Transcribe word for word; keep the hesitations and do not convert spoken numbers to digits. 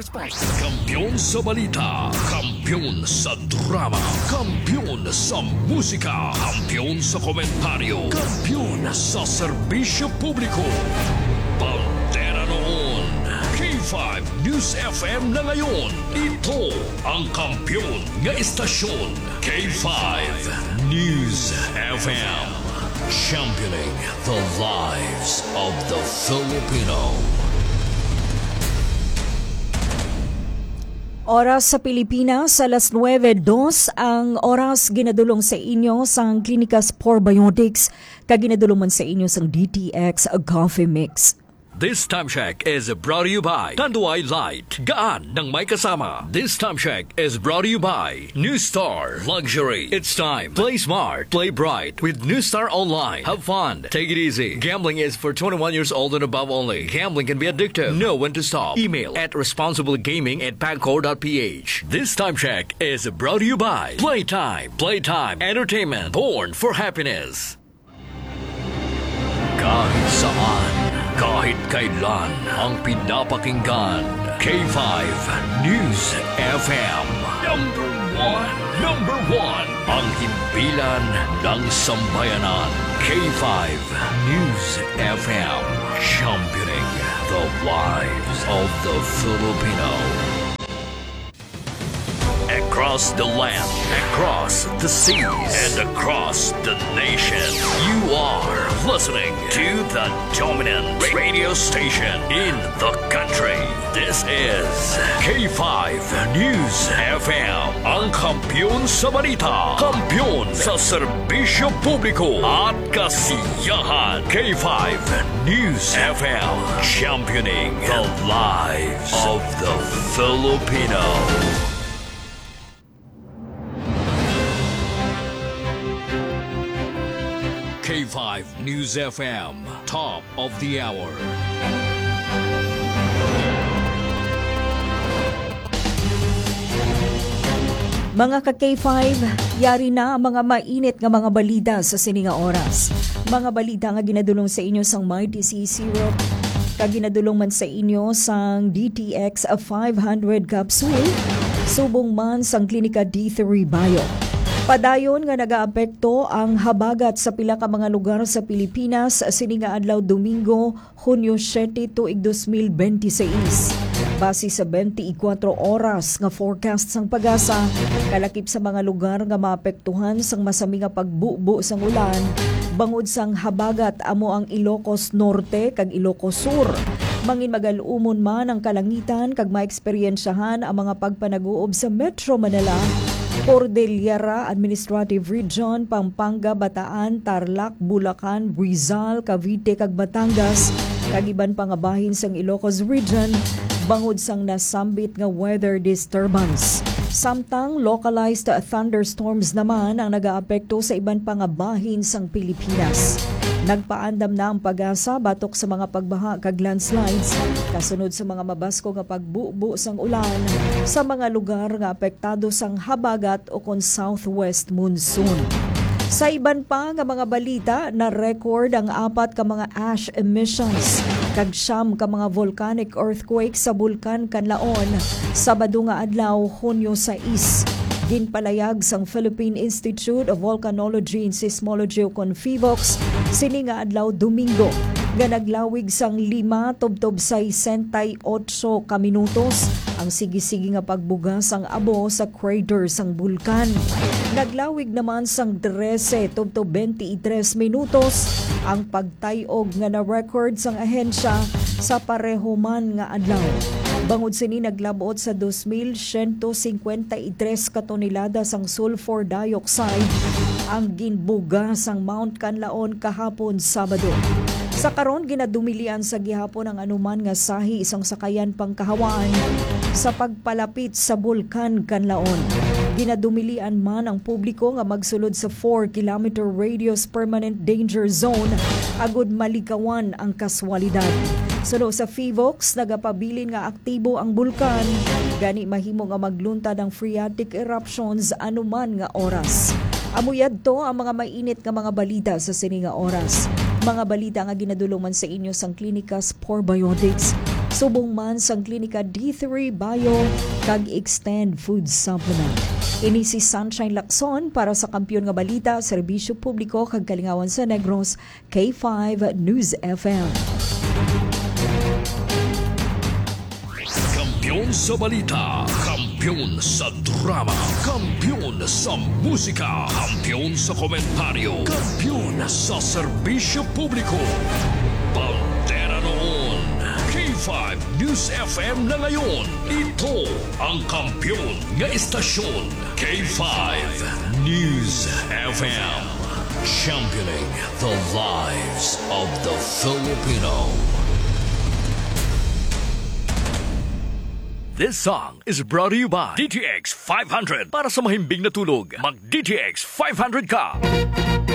sports. Kampiyon sa balita, kampiyon sa drama, kampiyon sa musika, kampiyon sa komentaryo, kampiyon sa serbisyo publiko. Pantera noon, K five News F M na ngayon. Ito ang kampiyon nga istasyon, K five News F M. Championing the lives of the Filipino. Oras sa Pilipinas, alas nuwebe dos ang oras ginadulong sa inyo sang Clinicas Probiotics kaginadulong man sa inyo sang D T X Coffee Mix. This time check is brought to you by Tanduay Light. Gaan ng may kasama. This time check is brought to you by New Star Luxury. It's time. Play smart. Play bright. With New Star Online. Have fun. Take it easy. Gambling is for twenty-one years old and above only. Gambling can be addictive. Know when to stop. Email at responsiblegaming at pagcor dot p h. This time check is brought to you by Playtime. Playtime Entertainment. Born for happiness. Kahit saan, kahit kailan, ang pinapakinggan, K five News F M. Number one, number one, ang himpilan ng sambayanan, K five News F M. Championing the lives of the Filipino. Across the land, across the seas, and across the nation, you are listening to the dominant radio station in the country. This is K five News F M, ang kampiyon sa balita, kampiyon sa serbisyo publiko at kasiyahan. K five News F M, championing the lives of the Filipino. K five News F M, top of the hour. Mga ka-K five, yari na ang mga mainit nga mga balita sa sininga oras. Mga balita nga ginadulong sa inyo sang Mighty C Syrup, kaginadulong man sa inyo sang D T X five hundred capsule, subong man sang Klinika D three Bio. Padayon nga nagaapekto ang habagat sa pila ka mga lugar sa Pilipinas sininga adlaw Domingo, Hunyo siyete tuig dos mil beintiséis. Base sa twenty-four oras nga forecast sang pag-asa, kalakip sa mga lugar nga maapektuhan sang masami nga pagbubo sang ulan, bangod sang habagat amo ang Ilocos Norte kag Ilocos Sur. Mangin magalumon man ang kalangitan kag maeksperiensyahan ang mga pagpanaguob sa Metro Manila, Cordillera Administrative Region, Pampanga, Bataan, Tarlac, Bulacan, Rizal, Cavite kag Batangas, kag iban pa nga bahin sang Ilocos Region, bangod sang nasambit nga weather disturbance. Samtang localized thunderstorms naman ang nagaapekto sa iban pa nga bahin sang Pilipinas. Nagpaandam na ang pag-asa batok sa mga pagbaha kag landslides kasunod sa mga mabasko nga pagbubo sang ulan sa mga lugar nga apektado sang habagat o kon southwest monsoon. Sa iban pa nga mga balita, na record ang apat ka mga ash emissions kag siyam ka mga volcanic earthquake sa Bulkan Kanlaon Sabado nga adlaw Hunyo sais. Ginpalayag sang Philippine Institute of Volcanology and Seismology o Confivox sini nga adlaw Domingo nga naglawig sang lima tubtob sesentayotso ka minutos ang sige-sige nga pagbuga sang abo sa crater sang bulkan. Naglawig naman sang trese tubtob twenty-tres minutos ang pagtayog nga na-record sang ahensya sa pareho man nga adlaw. Bangod sini naglabot sa two thousand one hundred fifty-three ka tonelada sang sulfur dioxide ang ginbuga sang Mount Kanlaon kahapon Sabado. Sa karon ginadumilian sa gihapon ang anuman nga sahi isang sakayan pangkahawaan sa pagpalapit sa Bulkan Kanlaon. Ginadumilian man ang publiko nga magsulod sa four kilometer radius permanent danger zone agud malikawan ang kaswalidad. Suno sa Fivox, nagapabilin nga aktibo ang bulkan, gani mahimo nga magluntad ang phreatic eruptions anuman nga oras. Amuyad to ang mga mainit nga mga balita sa sini nga oras. Mga balita nga ginadulungan sa inyo sang Clinicas Probiotics. Subong man sang klinika D three Bio kag Extend Food Supplement. Ini si Sunshine Lacson para sa Kampiyon nga Balita, Serbisyo Publiko kag Kalingawan sa Negros, K five News F M. Kampiyon sa balita, kampiyon sa drama, kampiyon sa musika, kampiyon sa komentaryo, kampiyon sa serbisyo publiko. Pantera noon, K five News F M na ngayon. Ito ang kampiyon nga istasyon, K five News F M. Championing the lives of the Filipino. This song is brought to you by D T X five hundred. Para sa mahimbing na tulog, mag-D T X five hundred ka!